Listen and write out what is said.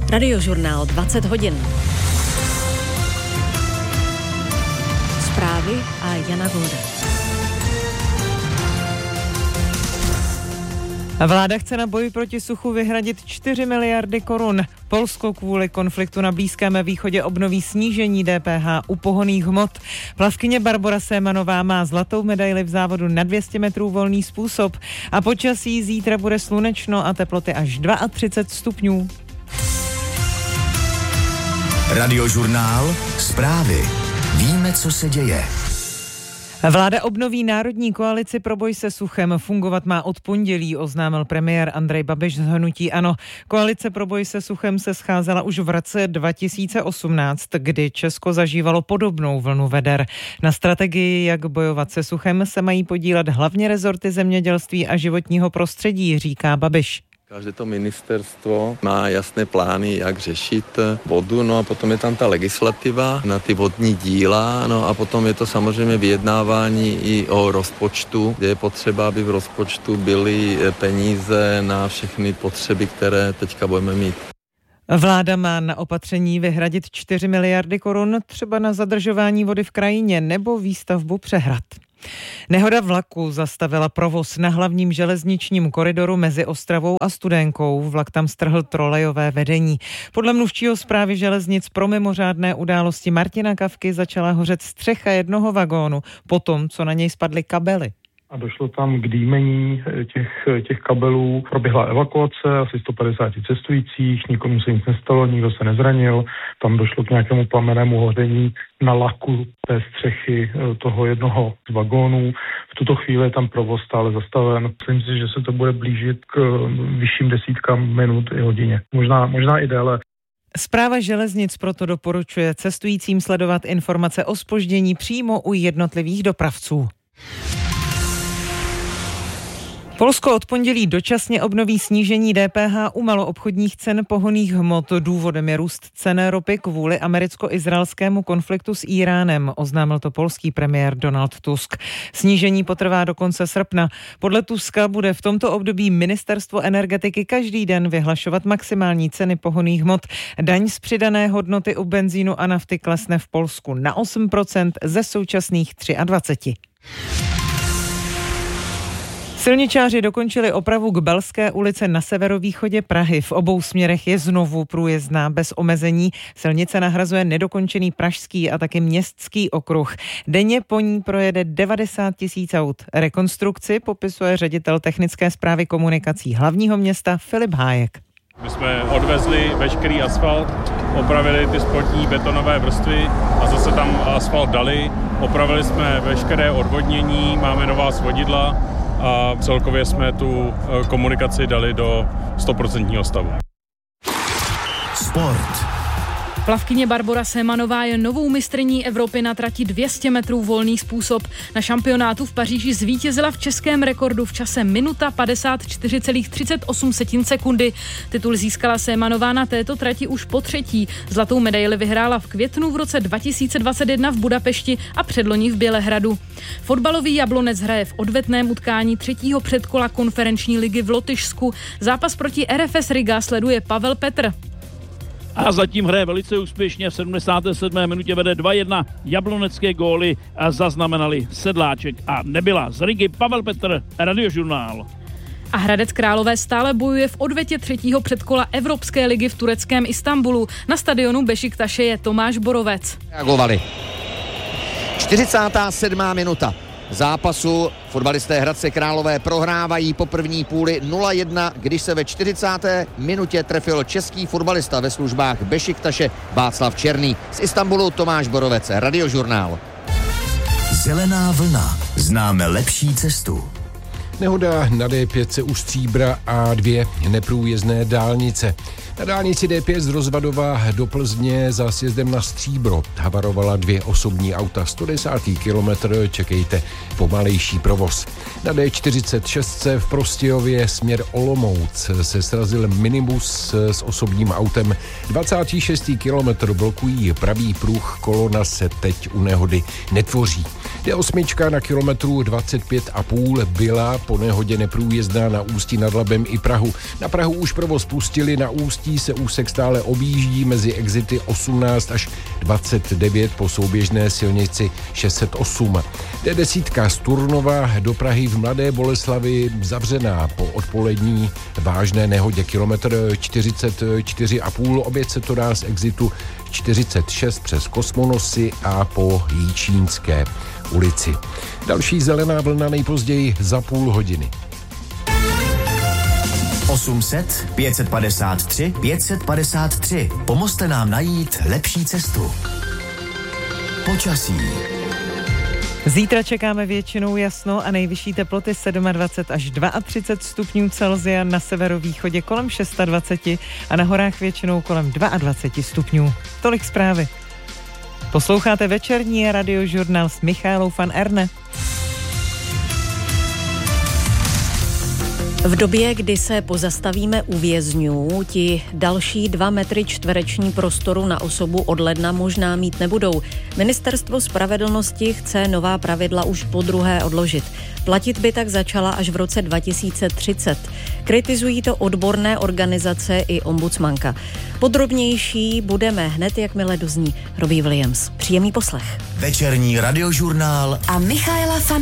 Radiožurnál 20 hodin. Zprávy a Jana Golda. Vláda chce na boji proti suchu vyhradit 4 miliardy korun. Polsko kvůli konfliktu na Blízkém východě obnoví snížení DPH u pohonných hmot. Plavkyně Barbora Sémanová má zlatou medaili v závodu na 200 metrů volný způsob. A počasí zítra bude slunečno a teploty až 32 stupňů. Radiožurnál, zprávy. Víme, co se děje. Vláda obnoví národní koalici pro boj se suchem. Fungovat má od pondělí, oznámil premiér Andrej Babiš z hnutí ANO. Koalice pro boj se suchem se scházela už v roce 2018, kdy Česko zažívalo podobnou vlnu veder. Na strategii, jak bojovat se suchem, se mají podílet hlavně rezorty zemědělství a životního prostředí, říká Babiš. Každé to ministerstvo má jasné plány, jak řešit vodu, no a potom je tam ta legislativa na ty vodní díla, no a potom je to samozřejmě vyjednávání i o rozpočtu, kde je potřeba, aby v rozpočtu byly peníze na všechny potřeby, které teďka budeme mít. Vláda má na opatření vyhradit 4 miliardy korun, třeba na zadržování vody v krajině nebo výstavbu přehrad. Nehoda vlaku zastavila provoz na hlavním železničním koridoru mezi Ostravou a Studénkou. Vlak tam strhl trolejové vedení. Podle mluvčího Správy železnic pro mimořádné události Martina Kavky začala hořet střecha jednoho vagónu, potom, co na něj spadly kabely. A došlo tam k dýmení těch kabelů. Proběhla evakuace asi 150 cestujících, nikomu se nic nestalo, nikdo se nezranil. Tam došlo k nějakému plamennému hoření na laku té střechy toho jednoho z vagónů. V tuto chvíli je tam provoz stále zastaven. Myslím si, že se to bude blížit k vyšším desítkám minut i hodině. Možná i déle. Správa železnic proto doporučuje cestujícím sledovat informace o zpoždění přímo u jednotlivých dopravců. Polsko od pondělí dočasně obnoví snížení DPH u maloobchodních cen pohonných hmot. Důvodem je růst cen ropy kvůli americko-izraelskému konfliktu s Íránem, oznámil to polský premiér Donald Tusk. Snížení potrvá do konce srpna. Podle Tuska bude v tomto období ministerstvo energetiky každý den vyhlašovat maximální ceny pohonných hmot. Daň z přidané hodnoty u benzínu a nafty klesne v Polsku na 8% ze současných 23%. Silničáři dokončili opravu k Belské ulice na severovýchodě Prahy. V obou směrech je znovu průjezdná bez omezení. Silnice nahrazuje nedokončený pražský a taky městský okruh. Denně po ní projede 90 000 aut. Rekonstrukci popisuje ředitel technické správy komunikací hlavního města Filip Hájek. My jsme odvezli veškerý asfalt, opravili ty spodní betonové vrstvy a zase tam asfalt dali. Opravili jsme veškeré odvodnění, máme nová svodidla a celkově jsme tu komunikaci dali do 100% stavu. Sport. Plavkyně Barbora Sémanová je novou mistryní Evropy na trati 200 metrů volný způsob. Na šampionátu v Paříži zvítězila v českém rekordu v čase minuta 54,38 sekundy. Titul získala Sémanová na této trati už po třetí. Zlatou medaili vyhrála v květnu v roce 2021 v Budapešti a předloni v Bělehradu. Fotbalový Jablonec hraje v odvetném utkání třetího předkola konferenční ligy v Lotyšsku. Zápas proti RFS Riga sleduje Pavel Petr. A zatím hraje velice úspěšně, v 77. minutě vede 2-1. Jablonecké góly zaznamenali Sedláček a Nebyla. Z Rigy Pavel Petr, Radiožurnál. A Hradec Králové stále bojuje v odvetě třetího předkola Evropské ligy v tureckém Istanbulu. Na stadionu Bešiktaše je Tomáš Borovec. Reagovali. 47. minuta zápasu. Fotbalisté Hradce Králové prohrávají po první půli 0-1, když se ve 40. minutě trefil český fotbalista ve službách Bešiktaše Václav Černý. Z Istanbulu Tomáš Borovec, Radiožurnál. Zelená vlna. Známe lepší cestu. Nehoda na D5 u Stříbra a 2 neprůjezdné dálnice. Na dálnici D5 z Rozvadova do Plzně za sjezdem na Stříbro havarovala 2 osobní auta. 110. kilometr, čekejte pomalejší provoz. Na D46 v Prostějově směr Olomouc se srazil minibus s osobním autem. 26. kilometr blokují pravý pruh, kolona se teď u nehody netvoří. D8 na kilometru 25,5 byla po nehodě neprůjezdná na Ústí nad Labem i Prahu. Na Prahu už provoz pustili, na Ústí se úsek stále objíždí mezi exity 18 až 29 po souběžné silnici 608. D10 z Turnova do Prahy v Mladé Boleslavi zavřená po odpolední vážné nehodě kilometr 44,5. Oběť se to dá z exitu 46 přes Kosmonosy a po Jíčínské ulici. Další zelená vlna nejpozději za půl hodiny. 800 553 553. Pomozte nám najít lepší cestu. Počasí. Zítra čekáme většinou jasno a nejvyšší teploty 27 až 32 stupňů Celsia, na severovýchodě kolem 26 a na horách většinou kolem 22 stupňů. Tolik zprávy. Posloucháte večerní radiožurnál s Michaelou van Erne. V době, kdy se pozastavíme u vězňů, ti další 2 metry čtvereční prostoru na osobu od ledna možná mít nebudou. Ministerstvo spravedlnosti chce nová pravidla už podruhé odložit. Platit by tak začala až v roce 2030. Kritizují to odborné organizace i ombudsmanka. Podrobnější budeme hned, jakmile dozní Robbie Williams. Příjemný poslech. Večerní radiožurnál a Michaela van